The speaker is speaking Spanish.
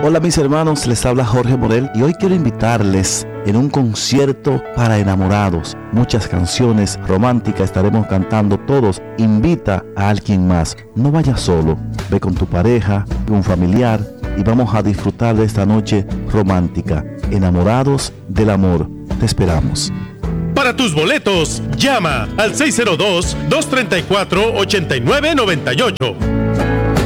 Hola mis hermanos, les habla Jorge Morel y hoy quiero invitarles en un concierto para enamorados. Muchas canciones románticas estaremos cantando todos. Invita a alguien más, no vayas solo, ve con tu pareja, un familiar y vamos a disfrutar de esta noche romántica. Enamorados del amor, te esperamos. Para tus boletos, llama al 602-234-8998.